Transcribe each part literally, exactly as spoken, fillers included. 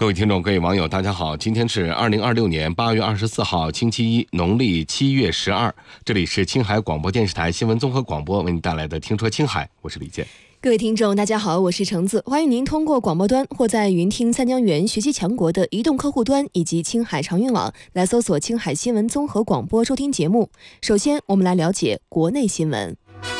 各位听众各位网友大家好，今天是二零二六年八月二十四号星期一，农历七月十二，这里是青海广播电视台新闻综合广播为您带来的听说青海，我是李健。 各位听众大家好，我是橙子，欢迎您通过广播端或在云听三江源学习强国的移动客户端以及青海长运网来搜索青海新闻综合广播收听节目。首先我们来了解国内新闻。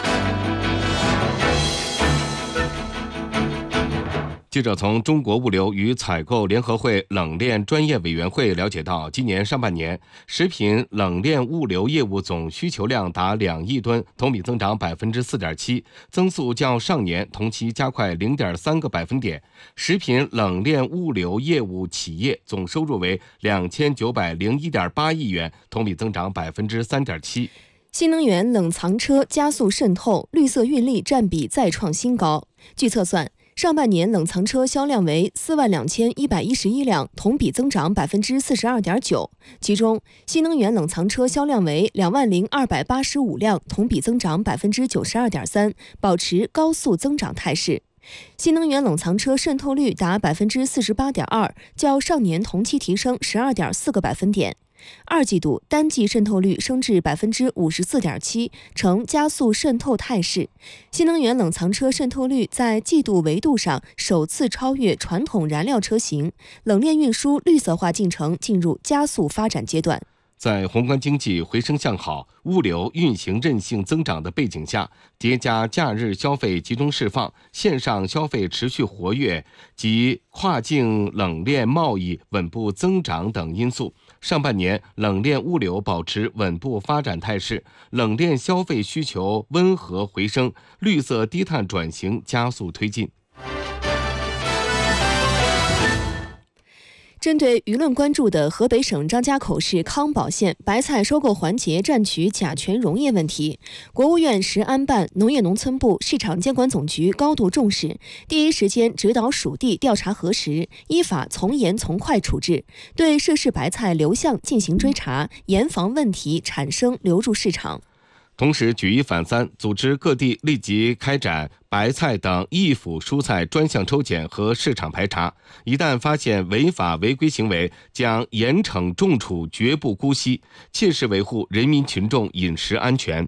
记者从中国物流与采购联合会冷链专业委员会了解到，今年上半年食品冷链物流业务总需求量达两亿吨，同比增长百分之四点七，增速较上年同期加快零点三个百分点。食品冷链物流业务企业总收入为两千九百零一点八亿元，同比增长百分之三点七。 新能源冷藏车加速渗透，绿色运力占比再创新高。据测算，上半年冷藏车销量为四万两千一百一十一辆，同比增长百分之四十二点九。其中，新能源冷藏车销量为两万零二百八十五辆，同比增长百分之九十二点三，保持高速增长态势。新能源冷藏车渗透率达百分之四十八点二，较上年同期提升十二点四个百分点。二季度单季渗透率升至百分之五十四点七，呈加速渗透态势。新能源冷藏车渗透率在季度维度上首次超越传统燃料车型，冷链运输绿色化进程进入加速发展阶段。 在宏观经济回升向好、物流运行韧性增长的背景下，叠加假日消费集中释放、线上消费持续活跃及跨境冷链贸易稳步增长等因素，上半年冷链物流保持稳步发展态势，冷链消费需求温和回升，绿色低碳转型加速推进。 针对舆论关注的河北省张家口市康保县白菜收购环节占取甲醛溶液问题，国务院食安办、农业农村部、市场监管总局高度重视，第一时间指导属地调查核实，依法从严从快处置，对涉事白菜流向进行追查，严防问题产生流入市场。 同时举一反三，组织各地立即开展白菜等易腐蔬菜专项抽检和市场排查，一旦发现违法违规行为，将严惩重处，绝不姑息，切实维护人民群众饮食安全。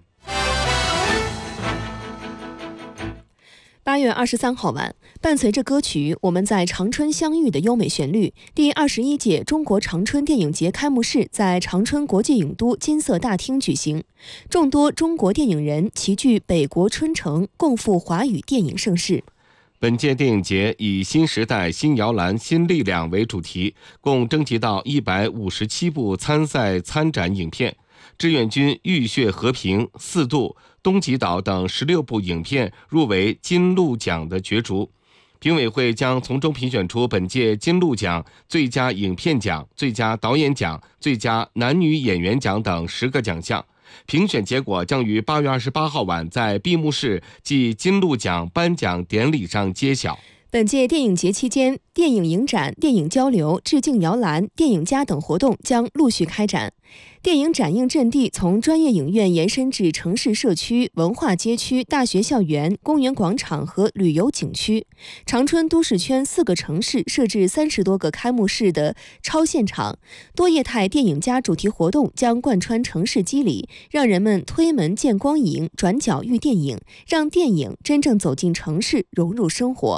八月二十三号晚，伴随着歌曲《我们在长春相遇》的优美旋律，第二十一届中国长春电影节开幕式在长春国际影都金色大厅举行，众多中国电影人齐聚北国春城，共赴华语电影盛世。 本届电影节以新时代、新摇篮、新力量为主题，共征集到一百五十七部参赛参展影片，志愿军浴血和平、四渡、东极岛等十六部影片入围金鹿奖的角逐。评委会将从中评选出本届金鹿奖最佳影片奖、最佳导演奖、最佳男女演员奖等十个奖项。评选结果将于八月二十八号晚在闭幕式暨金鹿奖颁奖典礼上揭晓。 本届电影节期间，电影影展、电影交流、致敬摇篮、电影家等活动将陆续开展。电影展映阵地从专业影院延伸至城市社区、文化街区、大学校园、公园广场和旅游景区。长春都市圈四个城市设置三十多个开幕式的超现场，多业态电影家主题活动将贯穿城市肌理，让人们推门见光影，转角遇电影，让电影真正走进城市，融入生活。